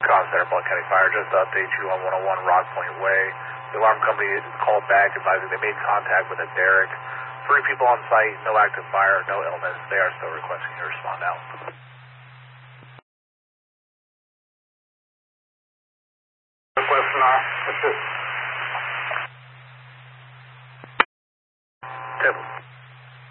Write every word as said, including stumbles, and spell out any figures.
Con Center, Blount County Fire, just to update you on one oh one Rock Point Way. The alarm company called back advising they made contact with a derrick. Three people on site, no active fire, no illness. They are still requesting you to respond out. Request now. Assist. Table.